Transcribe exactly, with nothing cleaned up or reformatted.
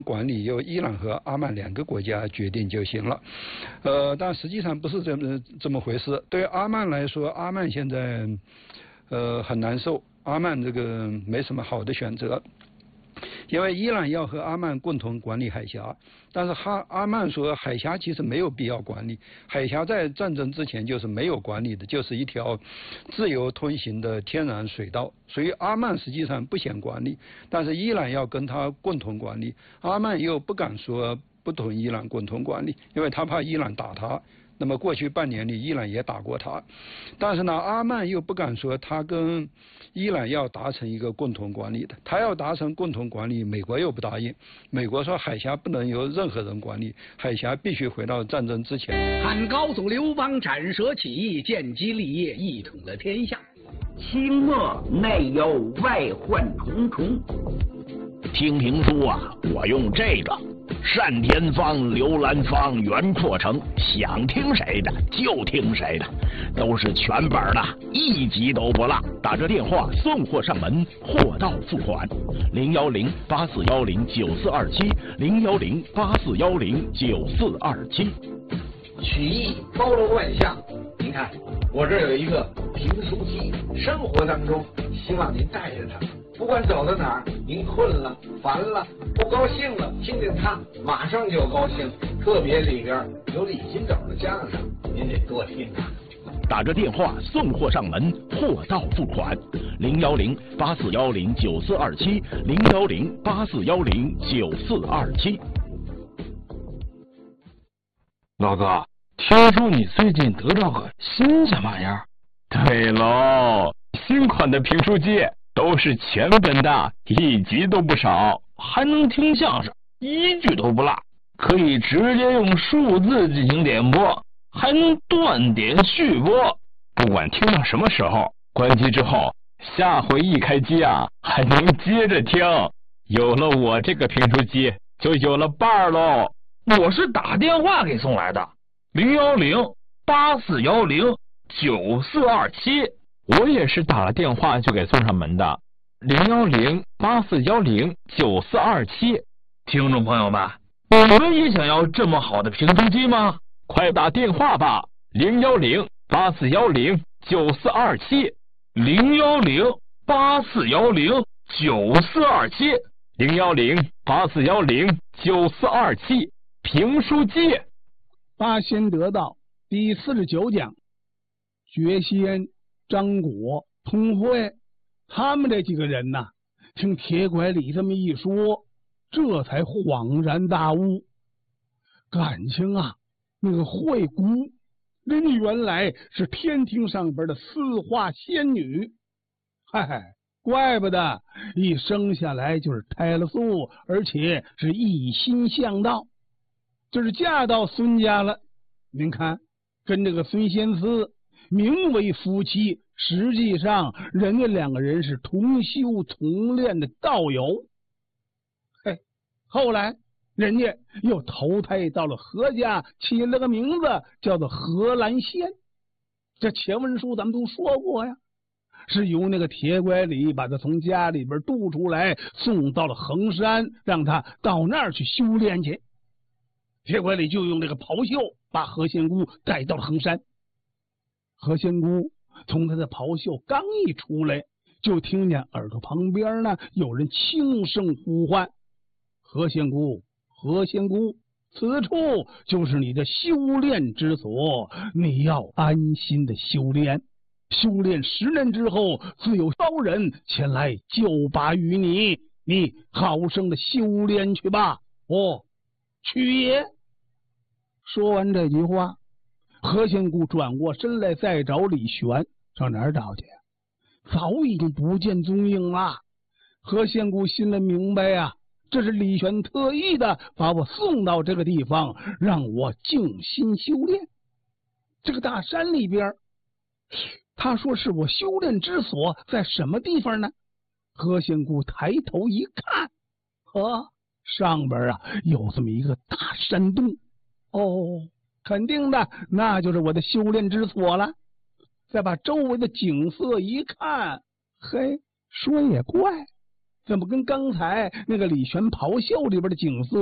管理由伊朗和阿曼两个国家决定就行了，呃，但实际上不是这么这么回事。对阿曼来说，阿曼现在呃很难受，阿曼这个没什么好的选择。因为伊朗要和阿曼共同管理海峡，但是哈阿曼说海峡其实没有必要管理，海峡在战争之前就是没有管理的，就是一条自由通行的天然水道，所以阿曼实际上不想管理，但是伊朗要跟他共同管理，阿曼又不敢说不同伊朗共同管理，因为他怕伊朗打他。那么过去半年里，伊朗也打过他，但是呢，阿曼又不敢说他跟伊朗要达成一个共同管理的，他要达成共同管理，美国又不答应。美国说海峡不能由任何人管理，海峡必须回到战争之前。 汉高祖刘邦斩蛇起义，建基立业，一统了天下。 清末内忧外患重重。 听评书啊，我用这个。单田芳、刘兰芳、袁阔成，想听谁的就听谁的，都是全本的，一集都不落。打这电话送货上门，货到付款。零幺零八四幺零九四二七，零幺零八四幺零九四二七。 曲艺包罗万象，您看我这有一个评书机，生活当中希望您带着它。不管走到哪儿，您困了、烦了、不高兴了，听听它，马上就高兴。特别里边有李金斗的相声，您得多听啊。 打着电话送货上门，货到付款。零幺零八四幺零九四二七，零幺零八四幺零九四二七。 老哥，听说你最近得到个新什么玩意儿？ 对喽，新款的评书机。都是全本的，一集都不少， 还能听相声，一句都不落，可以直接用数字进行点播，还能断点续播。 不管听到什么时候，关机之后，下回一开机啊，还能接着听。有了我这个评书机，就有了伴儿喽。 我是打电话给送来的，零幺零八四幺零九四二七。 我也是打了电话就给送上门的，零幺零八四幺零九四二七。 听众朋友们，你们也想要这么好的评书机吗？ 快打电话吧，零幺零八四幺零九四二七， 零幺零八四幺零九四二七， 零幺零八四幺零九四二七。评书机。 八仙得道第四十九讲，觉仙、张果、通惠，他们这几个人呐，听铁拐李这么一说，这才恍然大悟。感情啊，那个惠姑，人家原来是天庭上边的四化仙女，嗨嗨，怪不得一生下来就是胎了素，而且是一心向道，就是嫁到孙家了。您看，跟这个孙仙思名为夫妻，实际上人家两个人是同修同练的道友。嘿，后来人家又投胎到了何家，起了个名字叫做何兰仙。这前文书咱们都说过呀，是由那个铁拐李把他从家里边渡出来，送到了衡山，让他到那儿去修炼去。铁拐李就用这个袍袖把何仙姑带到了衡山。何仙姑从他的袍袖刚一出来，就听见耳朵旁边呢有人轻声呼唤：何仙姑，何仙姑，此处就是你的修炼之所，你要安心的修炼，修炼十年之后，自有高人前来救拔于你，你好生的修炼去吧。哦，去也。说完这句话，何仙姑转过身来再找李玄，上哪儿找去？早已经不见踪影了。何仙姑心里明白呀、啊，这是李玄特意的把我送到这个地方，让我静心修炼。这个大山里边，他说是我修炼之所，在什么地方呢？何仙姑抬头一看，呵，上边啊有这么一个大山洞。哦，肯定的，那就是我的修炼之所了。再把周围的景色一看，嘿，说也怪， 怎么跟刚才那个李玄咆哮里边的景色